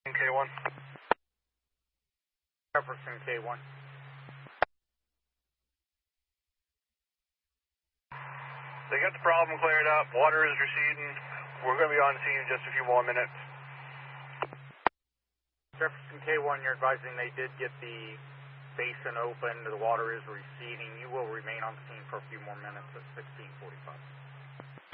K1. Jefferson K1. They got the problem cleared up. Water is receding. We're going to be on scene in just a few more minutes. Jefferson K1, you're advising they did get the basin open. The water is receding. You will remain on scene for a few more minutes at 16:45.